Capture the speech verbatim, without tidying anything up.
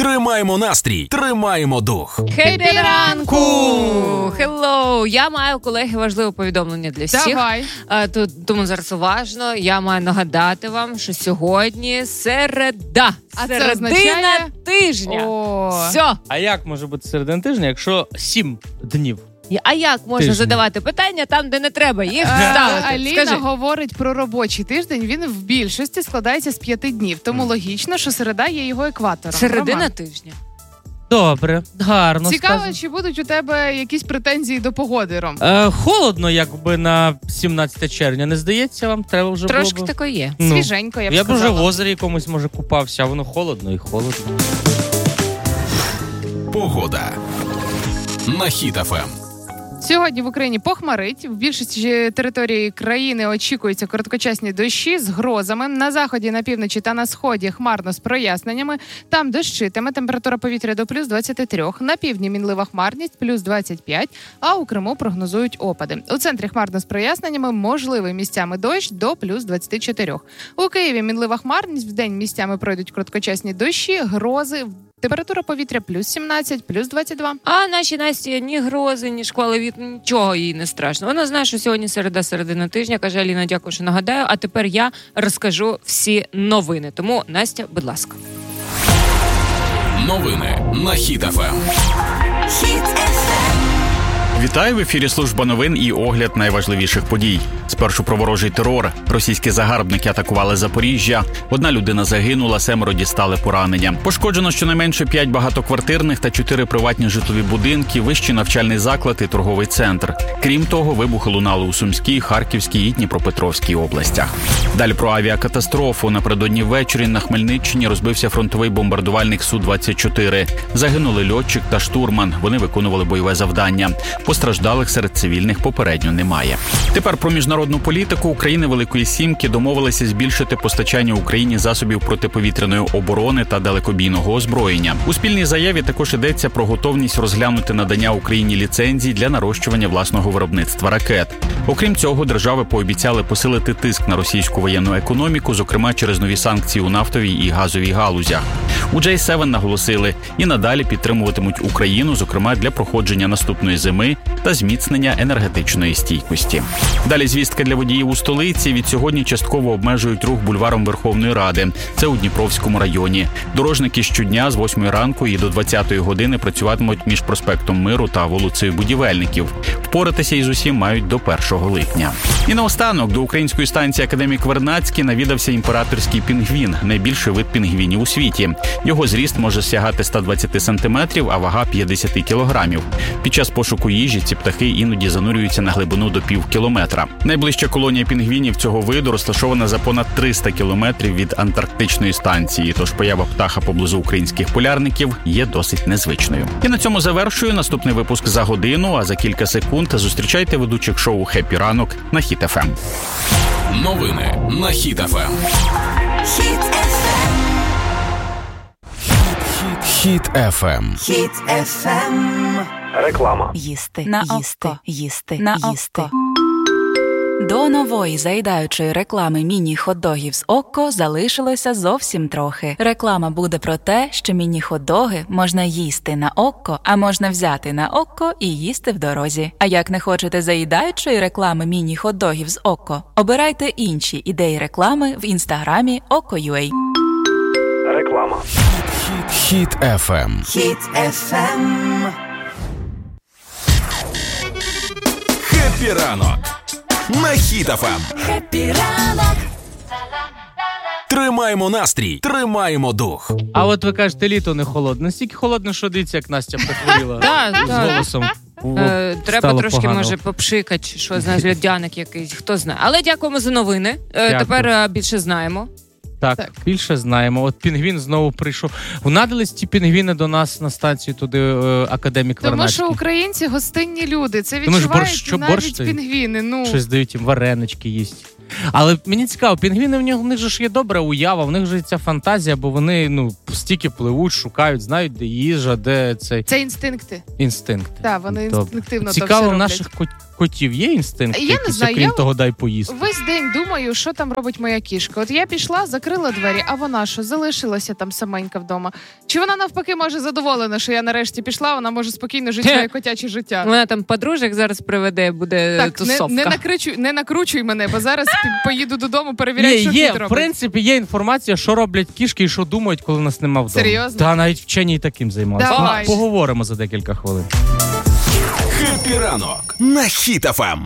Тримаємо настрій, тримаємо дух. Хеппі ранку! Хеллоу! Я маю, колеги, важливе повідомлення для всіх. Давай. А, тут, тому зараз уважно. Я маю нагадати вам, що сьогодні середа. А це Середина означає? тижня. О. Все. А як може бути середина тижня, якщо сім днів? А як можна Тижня. задавати питання там, де не треба їх Е, ставити? Аліна Скажи. говорить про робочий тиждень. Він в більшості складається з п'яти днів. Тому логічно, що середа є його екватором. Середина Роман. тижня. Добре, гарно Цікаво, сказано. чи будуть у тебе якісь претензії до погоди, Ром? Е, холодно, якби на сімнадцяте червня. Не здається вам? Треба вже Трошки було б... таке є. Ну, Свіженько, я б Я б вже сказала. в озері якомусь, може, купався, а воно холодно і холодно. Погода на Хіт еф ем. Сьогодні в Україні похмарить. В більшості території країни очікуються короткочасні дощі з грозами. На заході, на півночі та на сході хмарно з проясненнями. Там дощитиме, температура повітря до плюс двадцять три. На півдні мінлива хмарність, плюс двадцять п'ять, а у Криму прогнозують опади. У центрі хмарно з проясненнями, можливий місцями дощ до плюс двадцять чотири. У Києві мінлива хмарність, вдень місцями пройдуть короткочасні дощі, грози. Температура повітря плюс сімнадцять, плюс двадцять два. А наші Насті ні грози, ні школи від нічого їй не страшно. Вона знає, що сьогодні середа, середина тижня. Каже, Аліна, дякую, що нагадаю. А тепер я розкажу всі новини. Тому, Настя, будь ласка. Новини на Хіт еф ем. Вітаю, в ефірі служба новин і огляд найважливіших подій. Спершу про ворожий терор. Російські загарбники атакували Запоріжжя. Одна людина загинула, семеро дістали поранення. Пошкоджено щонайменше п'ять багатоквартирних та чотири приватні житлові будинки, вищий навчальний заклад і торговий центр. Крім того, вибухи лунали у Сумській, Харківській і Дніпропетровській областях. Далі про авіакатастрофу. Напередодні ввечері на Хмельниччині розбився фронтовий бомбардувальник Су двадцять чотири. Загинули льотчик та штурман. Вони виконували бойове завдання. Постраждалих серед цивільних попередньо немає. Тепер про міжнародну політику. Країни Великої Сімки домовилися збільшити постачання Україні засобів протиповітряної оборони та далекобійного озброєння. У спільній заяві також йдеться про готовність розглянути надання Україні ліцензій для нарощування власного виробництва ракет. Окрім цього, держави пообіцяли посилити тиск на російську воєнну економіку, зокрема через нові санкції у нафтовій і газовій галузях. У джей севен наголосили, і надалі підтримуватимуть Україну, зокрема для проходження наступної зими та зміцнення енергетичної стійкості. Далі звістка для водіїв у столиці. Від сьогодні частково обмежують рух бульваром Верховної Ради. Це у Дніпровському районі. Дорожники щодня з восьмої ранку і до двадцятої години працюватимуть між проспектом Миру та вулицею Будівельників. Впоратися із усім мають до першого липня. І наостанок до української станції Академік Вернадський навідався імператорський пінгвін, найбільший вид пінгвінів у світі. Його зріст може сягати сто двадцять сантиметрів, а вага п'ятдесят кілограмів. Під час пошуку їжі ці птахи іноді занурюються на глибину до пів кілометра. Найближча колонія пінгвінів цього виду розташована за понад триста кілометрів від антарктичної станції, тож поява птаха поблизу українських полярників є досить незвичною. І на цьому завершую. Наступний випуск за годину, а за кілька секунд зустрічайте ведучих шоу «Хеппі ранок» на Хіт еф ем. Новини на Хіт еф ем. Хіт еф ем. Хіт еф ем. Реклама. Їсти, На їсти, око. їсти, На їсти. око. До нової заїдаючої реклами міні-хот-догів з Окко залишилося зовсім трохи. Реклама буде про те, що міні-хот-доги можна їсти на Окко, а можна взяти на Окко і їсти в дорозі. А як не хочете заїдаючої реклами міні-хот-догів з Окко, обирайте інші ідеї реклами в інстаграмі Okko.ua. Реклама. Хіт еф ем. Хіт еф ем. Хеппі ранок на Хіт еф ем. Хеппі ранок. Тримаємо настрій, тримаємо дух. А от ви кажете, літо не холодно. Настільки холодно, що дивіться, як Настя прихворіла. Так, З так. голосом. Е, Треба Стало трошки, погано. може, попшикати, чи що, знаєш, льодяник якийсь, хто знає. Але дякуємо за новини. Е, Дякую. Тепер е, більше знаємо. Так, Так. більше знаємо. От пінгвін знову прийшов. Унадились ті пінгвіни до нас на станцію туди, е, Академік Тому Вернадський. що українці гостинні люди. Це Думаєш, відчувають борщ- що, навіть борщ той? пінгвіни. Ну, Щось дають їм, варенички їсть. Але мені цікаво, пінгвіни в них, в них же ж є добра уява, в них же ця фантазія, бо вони ну стільки пливуть, шукають, знають, де їжа, де цей Це інстинкти. інстинкт. Так, вони Добре. інстинктивно то все Цікаво, в роблять. наших кот- котів є інстинкт, Я не якийсь, знаю, окрім я- того, дай поїсти. Весь день думаю, що там робить моя кішка. От я пішла, закрила двері, а вона що, залишилася там саменька вдома? Чи вона навпаки може задоволена, що я нарешті пішла, вона може спокійно жити своє котяче життя? Вона там подружок зараз приведе, буде Так, не, тусовка. не, накричуй, не накручуй мене, бо зараз пі- поїду додому, перевіряю, Є, що є, кіт в робить. принципі, є інформація, що роблять кішки і що думають, коли нас нема вдома. Серйозно? Та навіть вчені і таким займалися. Давай. Поговоримо за декілька хвилин. Хеппі ранок на Хіт еф ем.